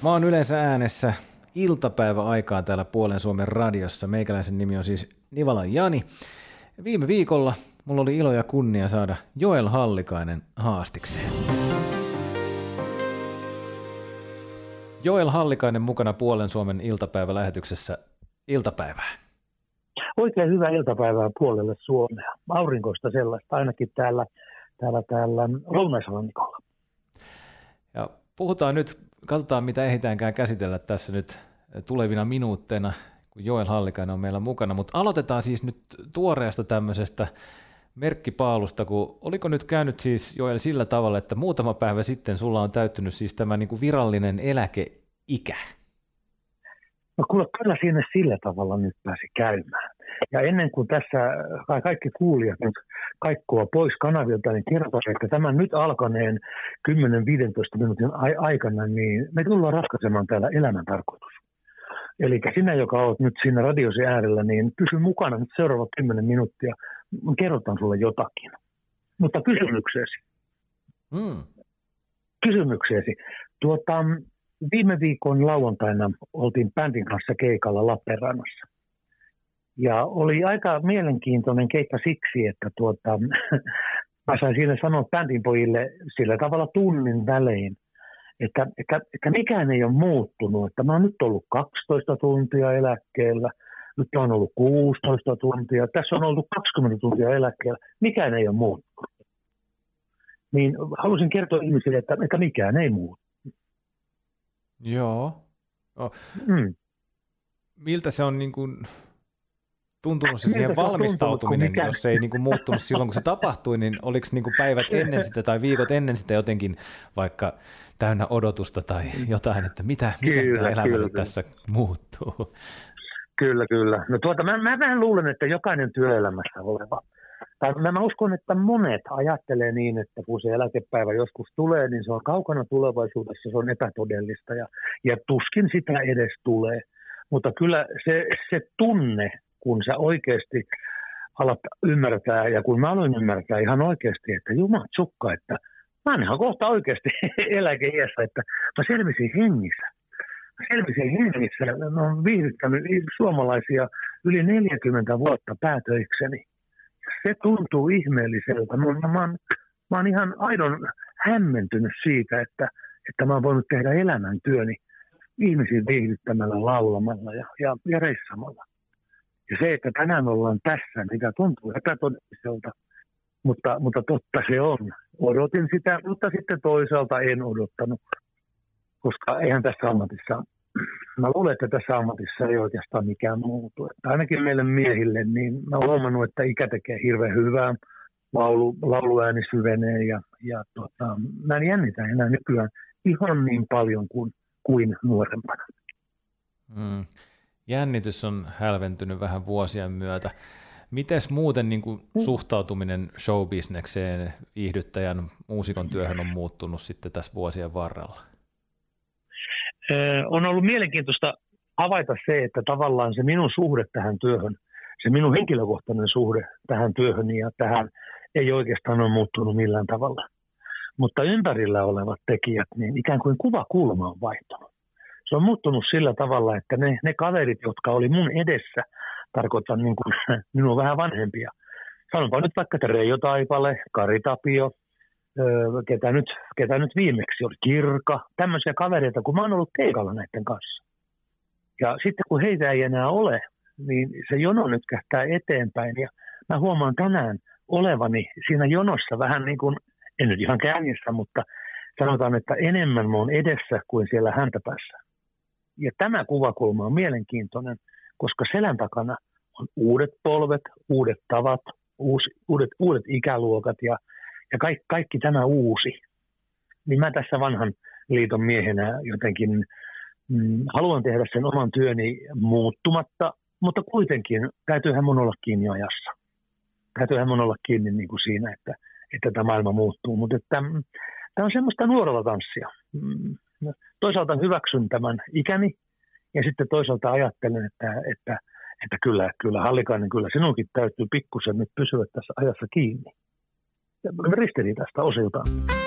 Mä oon yleensä äänessä iltapäiväaikaan täällä Puolen Suomen radiossa. Meikäläisen nimi on siis Nivalan Jani. Viime viikolla mulla oli ilo ja kunnia saada Joel Hallikainen haastikseen. Joel Hallikainen mukana Puolen Suomen iltapäivälähetyksessä. Iltapäivää. Oikein hyvää iltapäivää puolelle Suomea. Aurinkoista sellaista, ainakin täällä Lounais-rannikolla. Ja puhutaan nyt, katsotaan mitä ehditäänkään käsitellä tässä nyt tulevina minuutteina, kun Joel Hallikainen on meillä mukana. Mutta aloitetaan siis nyt tuoreesta tämmöisestä merkkipaalusta, kun oliko nyt käynyt siis Joel sillä tavalla, että muutama päivä sitten sulla on täyttynyt siis tämä niin kuin virallinen eläkeikä? No kyllä siinä sillä tavalla nyt pääsi käymään. Ja ennen kuin tässä kaikki kuulijat nyt kaikkoa pois kanavilta, niin kerrotaan, että tämän nyt alkaneen 10-15 minuutin aikana, niin me tullaan ratkaisemaan täällä elämän tarkoitus. Eli sinä, joka olet nyt siinä radiosi äärellä, niin pysy mukana nyt seuraavat 10 minuuttia. Kerrotaan sulle jotakin. Mutta kysymykseesi. Kysymykseesi. Viime viikon lauantaina oltiin bändin kanssa keikalla Lappeenrannassa. Ja oli aika mielenkiintoinen keikka siksi, että mä sain siinä sanoa bändin pojille sillä tavalla tunnin välein, että mikään ei ole muuttunut. Että mä oon nyt ollut 12 tuntia eläkkeellä, nyt on ollut 16 tuntia, tässä on ollut 20 tuntia eläkkeellä, mikään ei ole muuttunut. Niin halusin kertoa ihmisille, että mikään ei muutu. Joo. Miltä se on niin kuin tuntunut se siihen valmistautuminen, jos se ei niin kuin muuttunut silloin, kun se tapahtui, niin oliko niin kuin päivät ennen sitä tai viikot ennen sitä jotenkin vaikka täynnä odotusta tai jotain, että mitä tämä elämä tässä muuttuu? Kyllä. No mä vähän luulen, että jokainen työelämässä oleva, tai mä uskon, että monet ajattelee niin, että kun se eläkepäivä joskus tulee, niin se on kaukana tulevaisuudessa, se on epätodellista ja tuskin sitä edes tulee. Mutta kyllä se tunne, kun sä oikeasti alat ymmärtää, ja kun mä aloin ymmärtää ihan oikeasti, että jumatsukka, että mä oon ihan kohta oikeasti eläkeiässä, että mä selvisin hengissä. Mä oon viihdyttänyt suomalaisia yli 40 vuotta päätöikseni. Se tuntuu ihmeelliseltä. Mä oon ihan aidon hämmentynyt siitä, että mä oon voinut tehdä elämäntyöni ihmisiä viihdyttämällä, laulamalla ja reissamalla. Ja se, että tänään ollaan tässä, mikä tuntuu epätodelliselta, mutta totta se on. Odotin sitä, mutta sitten toisaalta en odottanut, koska eihän tässä ammatissa, mä luulen, että tässä ammatissa ei oikeastaan mikään muutu. Että ainakin meille miehille, niin mä oon huomannut, että ikä tekee hirveän hyvää, lauluääni syvenee ja mä en jännitä enää nykyään ihan niin paljon kuin nuorempana. Jännitys on hälventynyt vähän vuosien myötä. Mites muuten niin kuin suhtautuminen showbisnekseen, viihdyttäjän, muusikon työhön on muuttunut sitten tässä vuosien varrella? On ollut mielenkiintoista havaita se, että tavallaan se minun suhde tähän työhön, se minun henkilökohtainen suhde tähän työhön ja tähän ei oikeastaan ole muuttunut millään tavalla. Mutta ympärillä olevat tekijät, niin ikään kuin kuvakulma on vaihtunut. Se on muuttunut sillä tavalla, että ne kaverit, jotka oli mun edessä, tarkoitan niin kuin minun vähän vanhempia. Sanonpa nyt vaikka Reijo Taipale, Kari Tapio, ketä nyt viimeksi oli, Kirka, tämmöisiä kavereita, kun mä oon ollut keikalla näiden kanssa. Ja sitten kun heitä ei enää ole, niin se jono nyt kähtää eteenpäin. Ja mä huomaan tänään olevani siinä jonossa vähän niin kuin, en nyt ihan kännissä, mutta sanotaan, että enemmän mä oon edessä kuin siellä häntäpäässä. Ja tämä kuvakulma on mielenkiintoinen, koska selän takana on uudet polvet, uudet tavat, uudet ikäluokat ja kaikki tämä uusi. Niin mä tässä vanhan liiton miehenä jotenkin haluan tehdä sen oman työni muuttumatta, mutta kuitenkin täytyyhän mun olla kiinni ajassa. Täytyyhän mun olla kiinni niin kuin siinä, että tämä maailma muuttuu. Mutta tämä on semmoista nuorella tanssia. Toisaalta hyväksyn tämän ikäni ja sitten toisaalta ajattelen, että kyllä Hallikainen, kyllä sinunkin täytyy pikkusen nyt pysyä tässä ajassa kiinni. Ristiriitaista osiltaan.